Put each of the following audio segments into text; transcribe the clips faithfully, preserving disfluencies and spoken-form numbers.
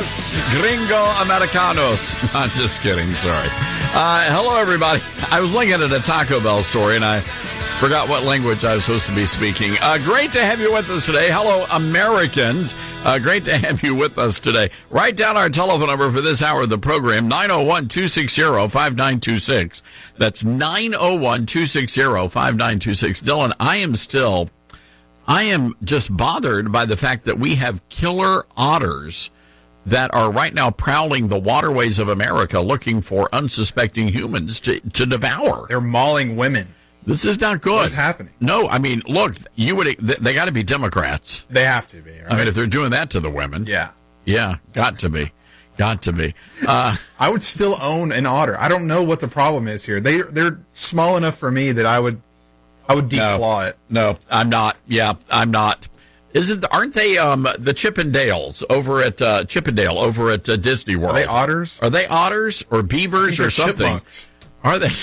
días, gringo americanos. I'm just kidding, sorry. Uh, hello, everybody. I was looking at a Taco Bell story, and I forgot what language I was supposed to be speaking. Uh, great to have you with us today. Hello, Americans. Uh, great to have you with us today. Write down our telephone number for this hour of the program, nine oh one, two six zero, five nine two six. That's nine oh one, two six zero, five nine two six. Dylan, I am still... I am just bothered by the fact that we have killer otters that are right now prowling the waterways of America looking for unsuspecting humans to, to devour. They're mauling women. This is not good. What's happening? No, I mean, look, you would they, they got to be Democrats. They have to be. Right? I mean, if they're doing that to the women. Yeah. Yeah, got to be. Got to be. Uh, I would still own an otter. I don't know what the problem is here. They, they're small enough for me that I would... I would declaw no, it. No, I'm not. Yeah, I'm not. Isn't aren't they um, the Chippendales over at uh, Chippendale over at uh, Disney World? Are they otters? Are they otters or beavers or something? Chipmunks. Are they?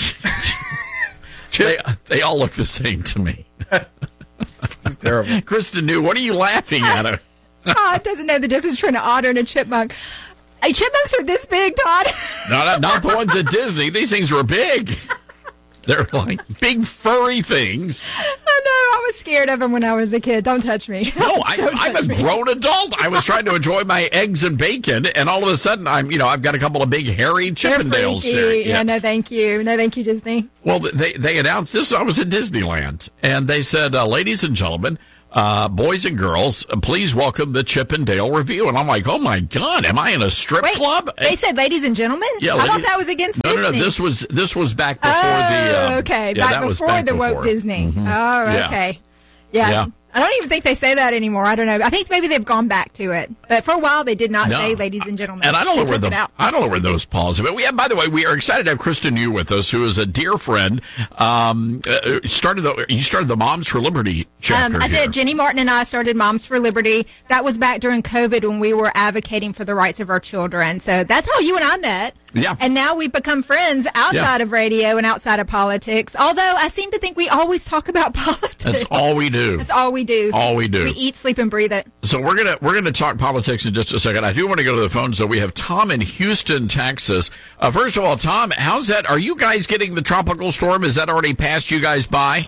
they? They all look the same to me. This is terrible. Kristen New, what are you laughing at? Todd doesn't know the difference between an otter and a chipmunk. Hey, chipmunks are this big, Todd. No, not, not the ones at Disney. These things were big. They're like big furry things. I know. I was scared of them when I was a kid. Don't touch me. No, I, I'm a me. grown adult. I was trying to enjoy my eggs and bacon, and all of a sudden, I'm you know I've got a couple of big hairy Chippendales here. Yeah, Yeah. no, thank you. No, thank you, Disney. Well, they they announced this. I was in Disneyland, and they said, uh, "Ladies and gentlemen, uh, boys and girls, uh, please welcome the Chippendale Review." And I'm like, "Oh my God, am I in a strip Wait, club?" They said, "Ladies and gentlemen." Yeah, I ladies, thought that was against no, Disney. No, no, This was this was back before oh, the. Um, okay, yeah, back that was before back the before. woke Disney. Mm-hmm. Oh, Yeah. okay. Yeah. Yeah. I don't even think they say that anymore. I don't know. I think maybe they've gone back to it. But for a while, they did not No. say "ladies and gentlemen." And I don't They know where took it the out. I don't know where those Pauls are. But we have, by the way, we are excited to have Kristen Yu with us, who is a dear friend. Um, uh, started the you started the Moms for Liberty chapter. Um, I here. did. Jenny Martin and I started Moms for Liberty. That was back during COVID when we were advocating for the rights of our children. So that's how you and I met. Yeah. And now we've become friends outside Yeah. of radio and outside of politics. Although I seem to think we always talk about politics. That's all we do. That's all we do. All we do. We eat, sleep, and breathe it. So we're gonna we're gonna talk politics in just a second. I do want to go to the phone. So we have Tom in Houston, Texas. Uh, first of all, Tom, how's that? Are you guys getting the tropical storm? Is that already passed you guys by?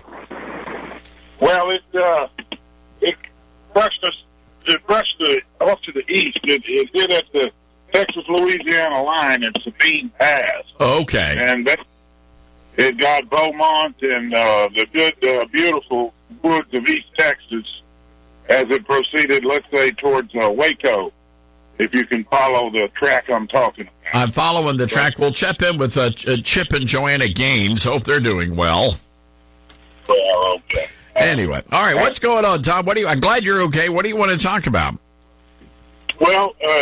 Well, it uh, it brushed us. It brushed the off to the east. It, it hit at the Texas Louisiana line at Sabine Pass, Okay. and that it got Beaumont and uh, the good, uh, beautiful woods of East Texas as it proceeded. Let's say towards uh, Waco, if you can follow the track I'm talking about. I'm following the track. We'll check in with uh, Ch- uh, Chip and Joanna Gaines. Hope they're doing well. Well, okay. Anyway, all right. What's going on, Tom? What do you? I'm glad you're okay. What do you want to talk about? Well, uh,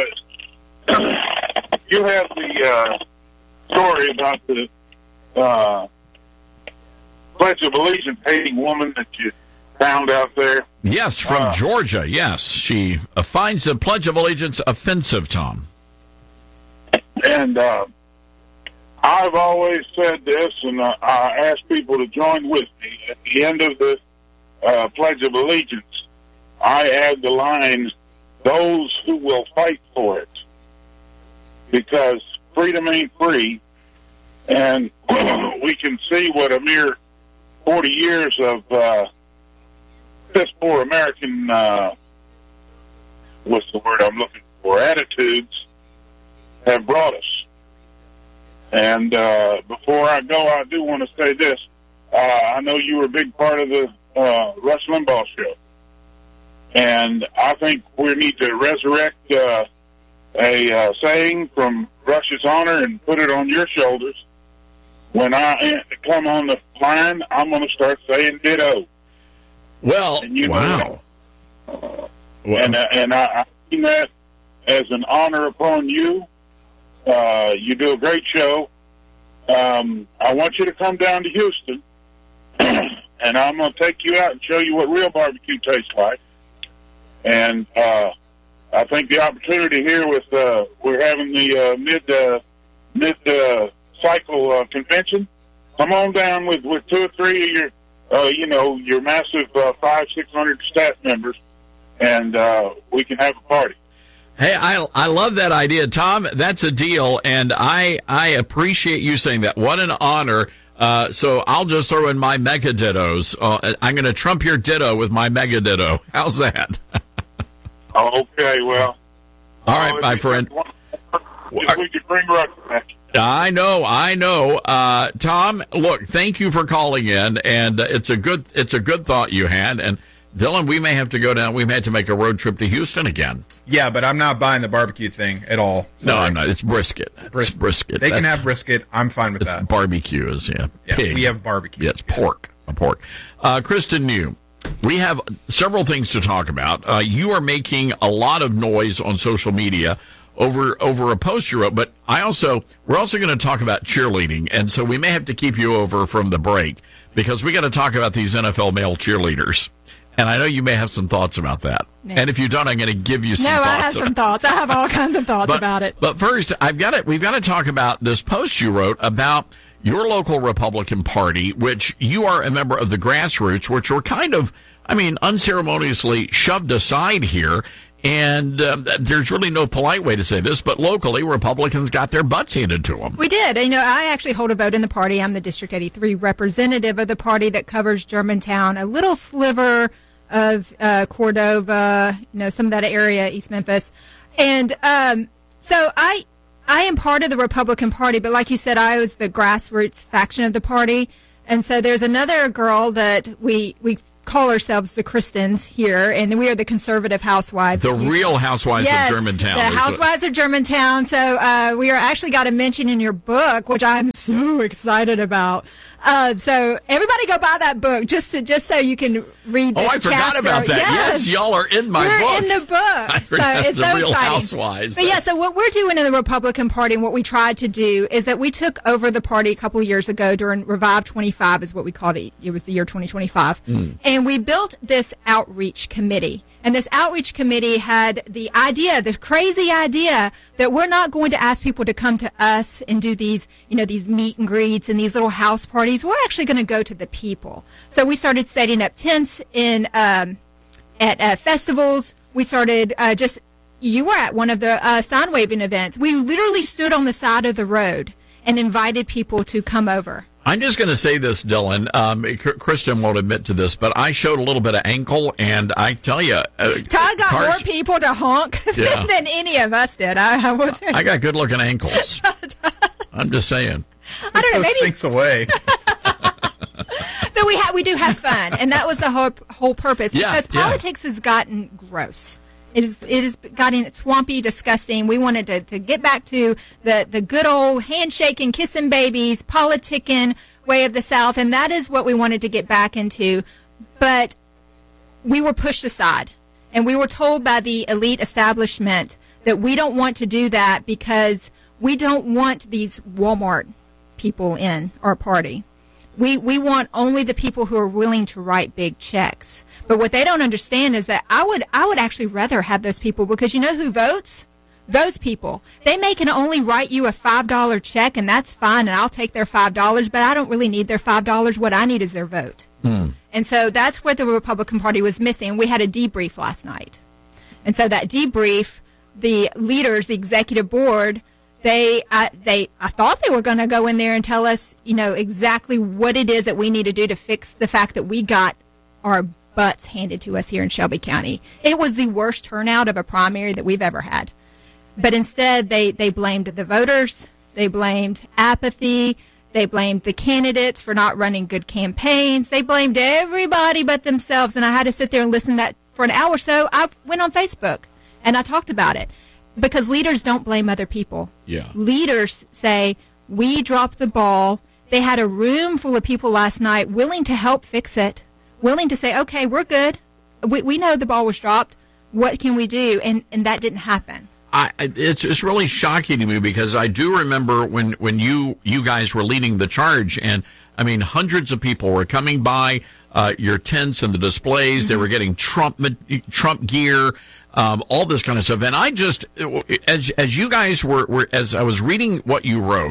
you have the uh, story about the uh, Pledge of Allegiance hating woman that you found out there. Yes, from Uh, Georgia. Yes, she uh, finds the Pledge of Allegiance offensive, Tom. And uh, I've always said this, and uh, I ask people to join with me. At the end of the uh, Pledge of Allegiance, I add the line, "Those who will fight for it." Because freedom ain't free, and we can see what a mere forty years of uh, piss poor American, uh, what's the word I'm looking for, attitudes have brought us. And uh, before I go, I do want to say this. Uh, I know you were a big part of the uh, Rush Limbaugh show, and I think we need to resurrect uh, a uh, saying from Rush's honor and put it on your shoulders. When I come on the line, I'm going to start saying ditto. Well, And you know wow. Well, Well, and uh, and I, I mean that as an honor upon you. Uh, you do a great show. Um, I want you to come down to Houston, and I'm going to take you out and show you what real barbecue tastes like. And uh, I think the opportunity here with uh, we're having the uh, mid uh, mid uh, cycle uh, convention. Come on down with, with two or three of your uh, you know your massive uh, five six hundred staff members, and uh, we can have a party. Hey, I I love that idea, Tom. That's a deal, and I I appreciate you saying that. What an honor. Uh, so I'll just throw in my mega dittos. Uh, I'm going to trump your ditto with my mega ditto. How's that? Okay, well. All right, my friend. If we could bring Russ back. I know, I know. Uh, Tom, look, thank you for calling in, and uh, it's a good it's a good thought you had. And Dylan, we may have to go down. We may have to make a road trip to Houston again. Yeah, but I'm not buying the barbecue thing at all. Sorry. No, I'm not. It's brisket. Bris- it's brisket. They That's, can have brisket. I'm fine with that. Barbecue is, yeah. Yeah, pig. we have barbecue. Yeah, it's pork. A pork. Uh, Kristen New, we have several things to talk about. Uh, you are making a lot of noise on social media over over a post you wrote, but I also we're also going to talk about cheerleading, and so we may have to keep you over from the break because we got to talk about these N F L male cheerleaders. And I know you may have some thoughts about that. Yeah. And if you don't, I'm going to give you some no, thoughts. No, I have some thoughts. I have all kinds of thoughts but, about it. But first, I've got it. We've got to talk about this post you wrote about your local Republican Party, which you are a member of the grassroots, which were kind of, I mean, unceremoniously shoved aside here. And um, there's really no polite way to say this, but locally, Republicans got their butts handed to them. We did. You know, I actually hold a vote in the party. I'm the District eighty-three representative of the party that covers Germantown, a little sliver of uh, Cordova, you know, some of that area, East Memphis. And um, so I I am part of the Republican Party, but like you said, I was the grassroots faction of the party. And so there's another girl that we we call ourselves the Kristens here, and we are the conservative housewives. The real housewives yes, of Germantown. The housewives of Germantown. So uh, we are actually got a mention in your book, which I'm so excited about. Uh, so everybody go buy that book just to, just so you can read this Oh, I chapter. forgot about that. Yes, yes y'all are in my we're book. We're in the book. So it's the so real exciting. housewives. But yeah, so what we're doing in the Republican Party and what we tried to do is that we took over the party a couple of years ago during Revive twenty-five is what we called it. It was the year twenty twenty-five. Mm. And we built this outreach committee. And this outreach committee had the idea, this crazy idea, that we're not going to ask people to come to us and do these, you know, these meet and greets and these little house parties. We're actually going to go to the people. So we started setting up tents in um, at uh, festivals. We started uh, just, you were at one of the uh, sign waving events. We literally stood on the side of the road and invited people to come over. I'm just going to say this, Dylan. Um, Kristen won't admit to this, but I showed a little bit of ankle, and I tell you, uh, Todd got cars, more people to honk yeah. than any of us did. I, I, will tell you. I got good-looking ankles. I'm just saying. I don't know. Maybe stinks away. But we ha- we do have fun, and that was the whole whole purpose. Yeah, because politics yeah. has gotten gross. It is it has gotten swampy, disgusting. We wanted to, to get back to the, the good old handshaking, kissing babies, politicking way of the South, and that is what we wanted to get back into. But we were pushed aside, and we were told by the elite establishment that we don't want to do that because we don't want these Walmart people in our party. We we want only the people who are willing to write big checks. But what they don't understand is that I would I would actually rather have those people, because you know who votes? Those people. They may can only write you a five dollar check, and that's fine, and I'll take their five dollars, but I don't really need their five dollars. What I need is their vote. Mm. And so that's what the Republican Party was missing. We had a debrief last night. And so that debrief, the leaders, the executive board, They, I, they, I thought they were going to go in there and tell us, you know, exactly what it is that we need to do to fix the fact that we got our butts handed to us here in Shelby County. It was the worst turnout of a primary that we've ever had. But instead, they, they blamed the voters. They blamed apathy. They blamed the candidates for not running good campaigns. They blamed everybody but themselves. And I had to sit there and listen to that for an hour or so. I went on Facebook and I talked about it. Because leaders don't blame other people. Yeah. Leaders say, we dropped the ball. They had a room full of people last night willing to help fix it, willing to say, okay, we're good. We we know the ball was dropped. What can we do? And and that didn't happen. I, it's it's really shocking to me, because I do remember when, when you, you guys were leading the charge, and, I mean, hundreds of people were coming by uh, your tents and the displays. Mm-hmm. They were getting Trump Trump gear. Um, all this kind of stuff. And I just, as as you guys were, were as I was reading what you wrote,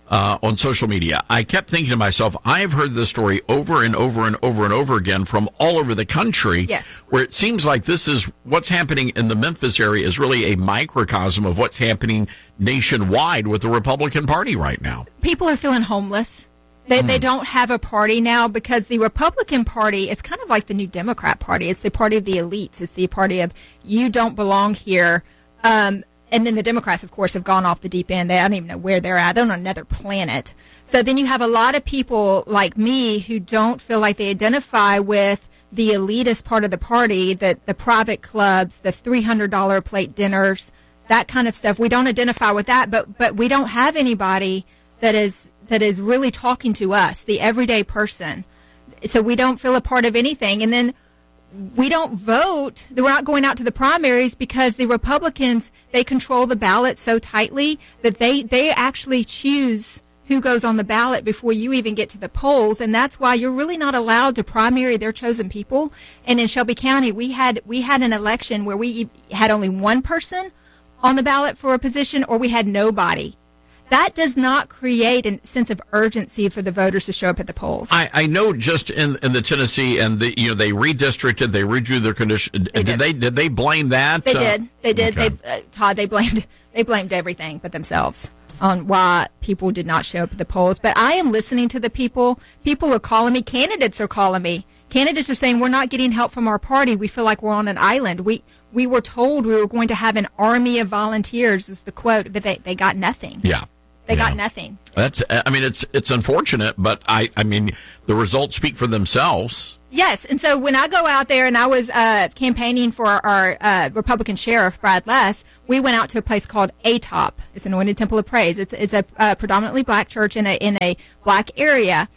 uh, on social media, I kept thinking to myself, I have heard this story over and over and over and over again from all over the country. Yes. Where it seems like this is what's happening in the Memphis area is really a microcosm of what's happening nationwide with the Republican Party right now. People are feeling homeless. They, mm. they don't have a party now because the Republican Party is kind of like the new Democrat Party. It's the party of the elites. It's the party of you don't belong here. Um, and then the Democrats, of course, have gone off the deep end. They, I don't even know where they're at. They're on another planet. So then you have a lot of people like me who don't feel like they identify with the elitist part of the party, the, the private clubs, the three hundred dollars plate dinners, that kind of stuff. We don't identify with that, but but we don't have anybody that is that is really talking to us, the everyday person. So we don't feel a part of anything. And then we don't vote. We're not going out to the primaries because the Republicans, they control the ballot so tightly that they, they actually choose who goes on the ballot before you even get to the polls. And that's why you're really not allowed to primary their chosen people. And in Shelby County, we had we had an election where we had only one person on the ballot for a position, or we had nobody. That does not create a sense of urgency for the voters to show up at the polls. I, I know just in, in the Tennessee, and the, you know, they redistricted, they redrew their condition. They did. did they did they blame that? They uh, did. They did. Okay. They, uh, Todd, they blamed they blamed everything but themselves on why people did not show up at the polls. But I am listening to the people. People are calling me. Candidates are calling me. Candidates are saying, we're not getting help from our party. We feel like we're on an island. We we were told we were going to have an army of volunteers, is the quote, but they, they got nothing. Yeah. They yeah. got nothing. That's, I mean, it's it's unfortunate, but I, I mean, the results speak for themselves. Yes, and so when I go out there, and I was uh, campaigning for our, our uh, Republican sheriff, Brad Less, we went out to a place called A T O P. It's Anointed Temple of Praise. It's it's a uh, predominantly black church in a in a black area,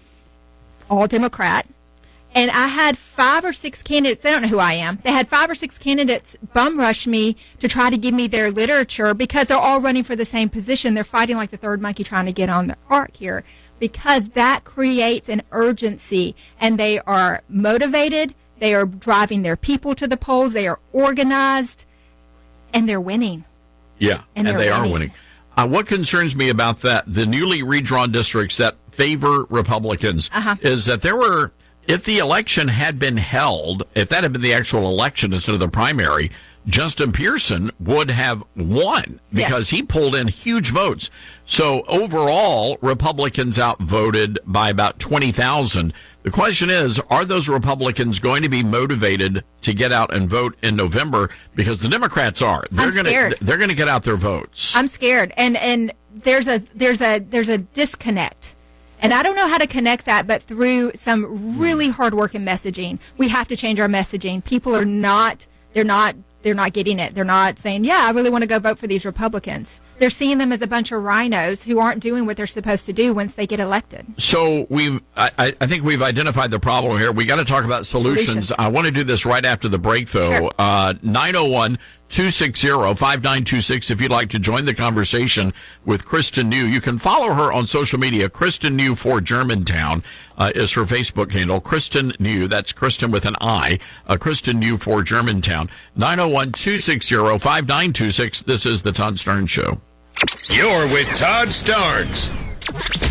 all Democrat. And I had five or six candidates. They don't know who I am. They had five or six candidates bum rush me to try to give me their literature because they're all running for the same position. They're fighting like the third monkey trying to get on the ark here, because that creates an urgency, and they are motivated. They are driving their people to the polls. They are organized, and they're winning. Yeah, and, and they winning. are winning. Uh, what concerns me about that, the newly redrawn districts that favor Republicans, uh-huh. is that there were, if the election had been held, if that had been the actual election instead of the primary, Justin Pearson would have won because yes. he pulled in huge votes. So overall, Republicans outvoted by about twenty thousand. The question is, are those Republicans going to be motivated to get out and vote in November? Because the Democrats are. They're going to they're going to get out their votes. I'm scared. And and there's a there's a there's a disconnect. And I don't know how to connect that, but through some really hard-working messaging. We have to change our messaging. People are not, they're not, they're not getting it. They're not saying, yeah, I really want to go vote for these Republicans. They're seeing them as a bunch of rhinos who aren't doing what they're supposed to do once they get elected. So we've, I, I think we've identified the problem here. We got to talk about solutions. solutions. I want to do this right after the break, though. Sure. Uh, nine oh one, two six zero, five nine two six if you'd like to join the conversation with Kristen New. You can follow her on social media. Kristen New for Germantown uh, is her Facebook handle. Kristen New, that's Kristen with an I. Uh, Kristen New for Germantown. nine oh one, two six zero, five nine two six. This is the Todd Starnes Show. You're with Todd Starnes.